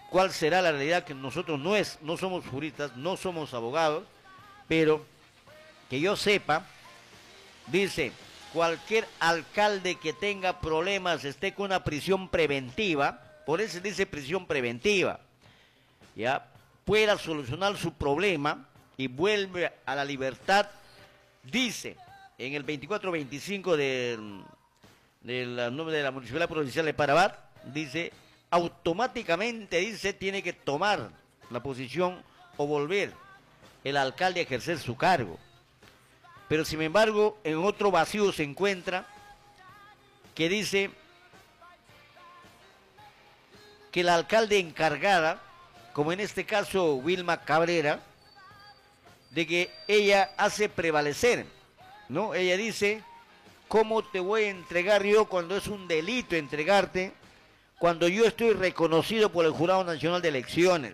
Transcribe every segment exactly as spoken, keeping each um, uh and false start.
cuál será la realidad, que nosotros no, es, no somos juristas, no somos abogados, pero que yo sepa, dice, cualquier alcalde que tenga problemas, esté con una prisión preventiva, por eso dice prisión preventiva, ya, pueda solucionar su problema y vuelve a la libertad, dice, en el veinticuatro veinticinco del, del nombre de la Municipalidad Provincial de Parabat, dice, automáticamente, dice, tiene que tomar la posición o volver el alcalde a ejercer su cargo. Pero sin embargo, en otro vacío se encuentra que dice que la alcalde encargada, como en este caso Wilma Cabrera, de que ella hace prevalecer, ¿no? Ella dice, ¿cómo te voy a entregar yo cuando es un delito entregarte, cuando yo estoy reconocido por el Jurado Nacional de Elecciones?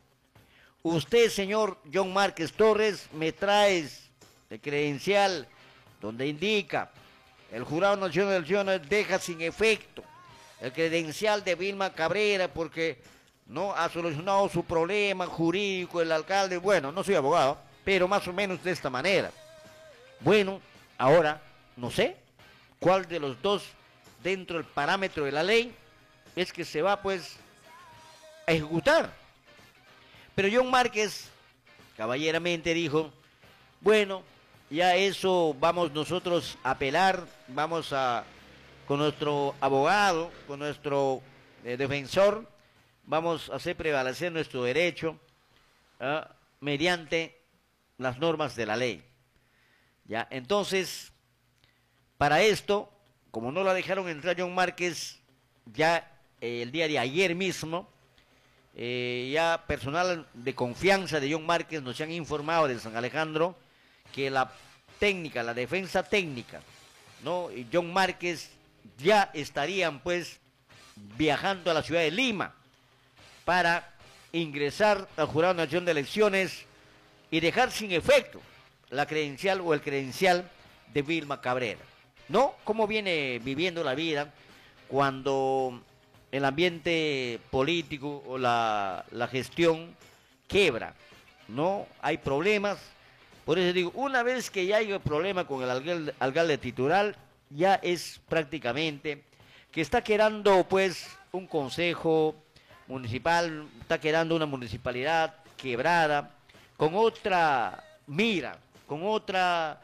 Usted, señor John Márquez Torres, me traes de credencial donde indica el Jurado Nacional de Elecciones deja sin efecto el credencial de Vilma Cabrera porque no ha solucionado su problema jurídico el alcalde. Bueno, no soy abogado, pero más o menos de esta manera. Bueno, ahora no sé cuál de los dos dentro del parámetro de la ley es que se va pues a ejecutar. Pero John Márquez caballeramente dijo, bueno, ya eso vamos nosotros a apelar, vamos a, con nuestro abogado, con nuestro eh, defensor, vamos a hacer prevalecer nuestro derecho ¿eh? mediante las normas de la ley. Ya, entonces, para esto, como no la dejaron entrar John Márquez, ya eh, el día de ayer mismo, eh, ya personal de confianza de John Márquez nos han informado de San Alejandro que la técnica, la defensa técnica, ¿no? Y John Márquez ya estarían pues viajando a la ciudad de Lima para ingresar al Jurado Nacional de Elecciones y dejar sin efecto la credencial o el credencial de Vilma Cabrera, ¿no? ¿Cómo viene viviendo la vida cuando el ambiente político o la, la gestión quiebra, ¿no? Hay problemas. Por eso digo, una vez que ya hay un problema con el alcalde, alcalde titular, ya es prácticamente que está quedando pues un consejo municipal, está quedando una municipalidad quebrada, con otra mira, con otra,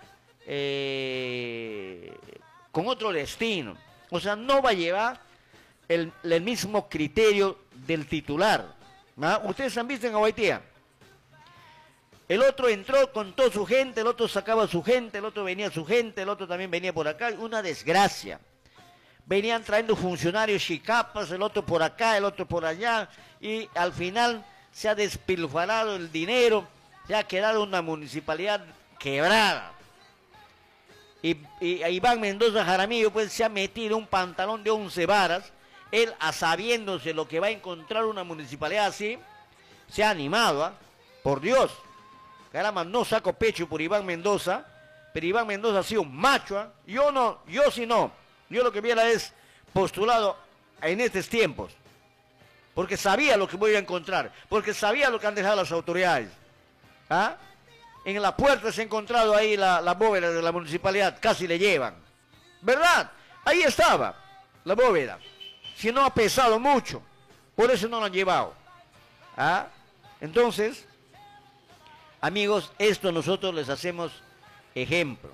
eh, con otro destino. O sea, no va a llevar el, el mismo criterio del titular, ¿no? Ustedes han visto en Aguaitía. El otro entró con toda su gente, el otro sacaba a su gente, el otro venía a su gente, el otro también venía por acá. Una desgracia. Venían trayendo funcionarios chicapas, el otro por acá, el otro por allá. Y al final se ha despilfarrado el dinero, se ha quedado una municipalidad quebrada. Y, y a Iván Mendoza Jaramillo pues se ha metido un pantalón de once varas. Él, a sabiéndose lo que va a encontrar una municipalidad así, se ha animado, ¿eh? Por Dios. Caramba, no saco pecho por Iván Mendoza, pero Iván Mendoza ha sido un macho, ¿eh? Yo no, yo sí no. Yo lo que viera es postulado en estos tiempos, porque sabía lo que voy a encontrar, porque sabía lo que han dejado las autoridades. ¿Ah? En la puerta se ha encontrado ahí la, la bóveda de la municipalidad, casi le llevan. ¿Verdad? Ahí estaba la bóveda. Si no ha pesado mucho, por eso no lo han llevado. ¿Ah? Entonces, amigos, esto nosotros les hacemos ejemplo.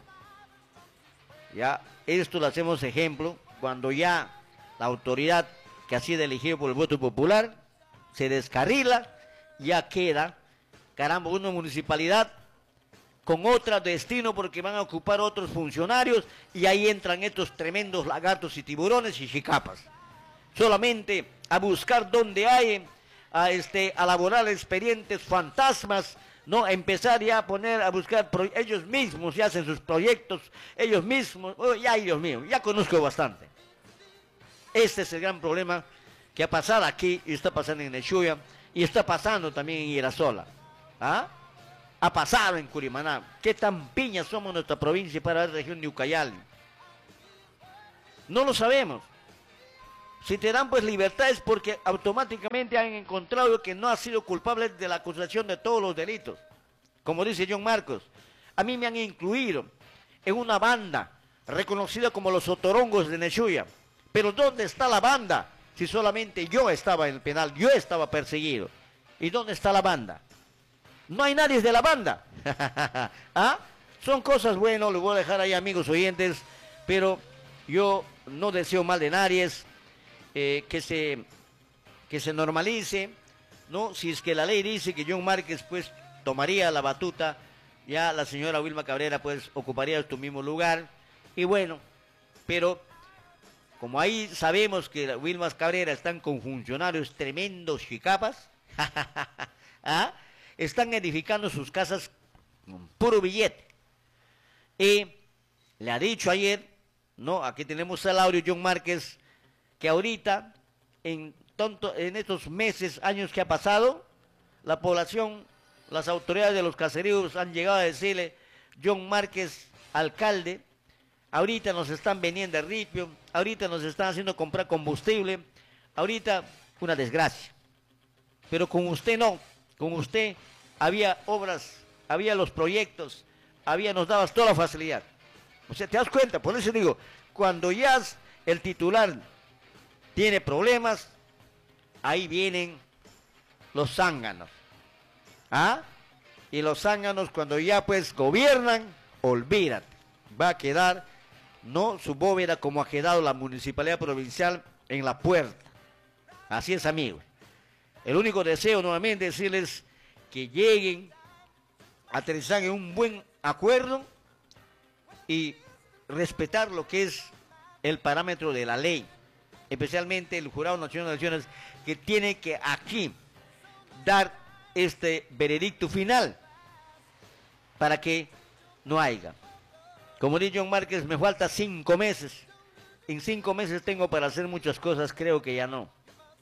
Ya, esto lo hacemos ejemplo cuando ya la autoridad que ha sido elegida por el voto popular se descarrila, ya queda, caramba, una municipalidad con otro destino porque van a ocupar otros funcionarios y ahí entran estos tremendos lagartos y tiburones y chicapas. Solamente a buscar donde hay, a, este, a elaborar expedientes fantasmas, no, a empezar ya a poner, a buscar, ellos mismos ya hacen sus proyectos, ellos mismos, oh, ya ellos mismos, ya conozco bastante. Este es el gran problema que ha pasado aquí, y está pasando en Nechuya, y está pasando también en Irasola. ¿Ah? Ha pasado en Curimaná. ¿Qué tan piñas somos nuestra provincia para la región de Ucayali? No lo sabemos. Si te dan pues libertad es porque automáticamente han encontrado que no has sido culpable de la acusación de todos los delitos. Como dice John Marcos, a mí me han incluido en una banda reconocida como los Otorongos de Nechuya. Pero ¿dónde está la banda? Si solamente yo estaba en el penal, yo estaba perseguido. ¿Y dónde está la banda? No hay nadie de la banda. ¿Ah? Son cosas, bueno, les voy a dejar ahí, amigos oyentes, pero yo no deseo mal de nadie, eh, que se, que se normalice, ¿no? Si es que la ley dice que John Márquez, pues, tomaría la batuta, ya la señora Wilma Cabrera, pues, ocuparía tu mismo lugar, y bueno, pero como ahí sabemos que Wilma Cabrera están con funcionarios tremendos chicapas, ¿ah? Están edificando sus casas con puro billete. Y le ha dicho ayer, ¿no? Aquí tenemos al audio John Márquez, que ahorita, en, tonto, en estos meses, años que ha pasado, la población, las autoridades de los caseríos han llegado a decirle, John Márquez, alcalde, ahorita nos están vendiendo el ripio, ahorita nos están haciendo comprar combustible, ahorita una desgracia. Pero con usted no, con usted había obras, había los proyectos, había, nos dabas toda la facilidad. O sea, te das cuenta, por eso digo, cuando ya el titular tiene problemas, ahí vienen los zánganos. ¿Ah? Y los zánganos cuando ya pues gobiernan, olvídate, va a quedar, no su bóveda como ha quedado la municipalidad provincial en la puerta. Así es, amigos. El único deseo nuevamente es decirles que lleguen, aterrizar en un buen acuerdo y respetar lo que es el parámetro de la ley, especialmente el Jurado Nacional de Elecciones, que tiene que aquí dar este veredicto final para que no haya. Como dice John Márquez, me falta cinco meses. En cinco meses tengo para hacer muchas cosas, creo que ya no.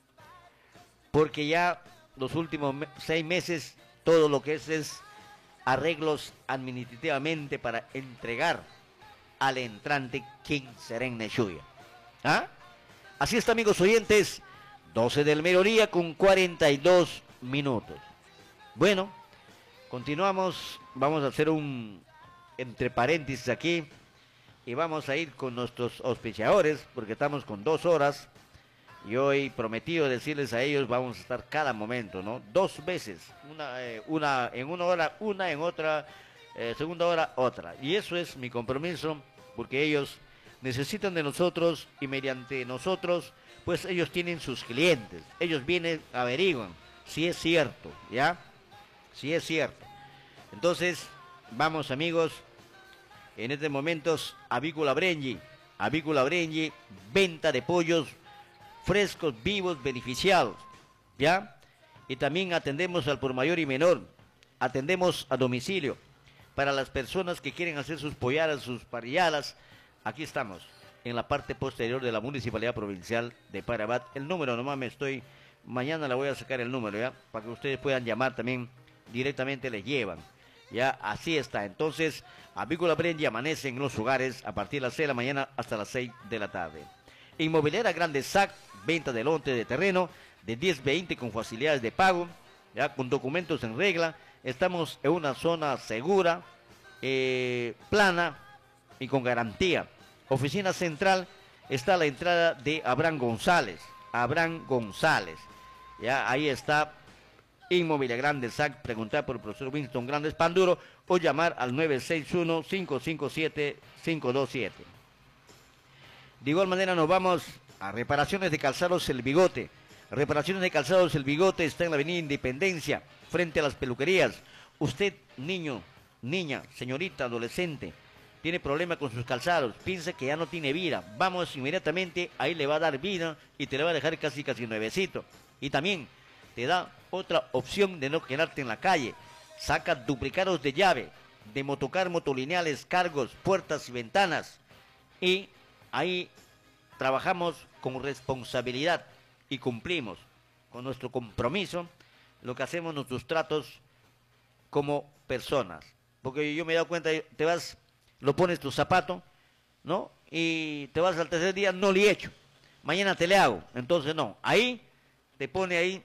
Porque ya los últimos me seis meses, todo lo que es es arreglos administrativamente para entregar al entrante quien será en Nechuya. ¿Ah? Así está, amigos oyentes, doce del mediodía con cuarenta y dos minutos. Bueno, continuamos, vamos a hacer un entre paréntesis aquí y vamos a ir con nuestros auspiciadores porque estamos con dos horas y hoy prometido decirles a ellos vamos a estar cada momento, ¿no? Dos veces, una, eh, una en una hora, una en otra, eh, segunda hora, otra. Y eso es mi compromiso porque ellos necesitan de nosotros y mediante nosotros, pues ellos tienen sus clientes. Ellos vienen, averiguan si es cierto, ¿ya? Si es cierto. Entonces, vamos amigos, en estos momentos, Avícola Brengi, Avícola Brengi, venta de pollos frescos, vivos, beneficiados, ¿ya? Y también atendemos al por mayor y menor, atendemos a domicilio, para las personas que quieren hacer sus polladas, sus parrilladas, aquí estamos, en la parte posterior de la Municipalidad Provincial de Parabat. El número, nomás me estoy, mañana le voy a sacar el número, ¿ya? Para que ustedes puedan llamar también, directamente les llevan, ¿ya? Así está. Entonces, Avícola Brengi amanece en los hogares a partir de las seis de la mañana hasta las seis de la tarde. Inmobiliaria Grande S A C, venta de lote de terreno de diez veinte con facilidades de pago, ya con documentos en regla. Estamos en una zona segura, eh, plana y con garantía. Oficina central está a la entrada de Abraham González. Abraham González. Ya ahí está Inmobiliaria Grande S A C. Preguntar por el profesor Winston Grandes Panduro o llamar al nueve seis uno, cinco cinco siete, cinco dos siete. De igual manera nos vamos a Reparaciones de Calzados El Bigote. Reparaciones de Calzados El Bigote está en la avenida Independencia, frente a las peluquerías. Usted, niño, niña, señorita, adolescente, tiene problema con sus calzados, piensa que ya no tiene vida, vamos inmediatamente, ahí le va a dar vida y te le va a dejar casi casi nuevecito. Y también te da otra opción de no quedarte en la calle. Saca duplicados de llave, de motocar, motolineales, cargos, puertas y ventanas. Y ahí trabajamos con responsabilidad y cumplimos con nuestro compromiso, lo que hacemos nuestros tratos como personas. Porque yo me he dado cuenta, te vas, lo pones tu zapato, ¿no? Y te vas al tercer día, no le he hecho. mañana te le hago. Entonces no, ahí te pone ahí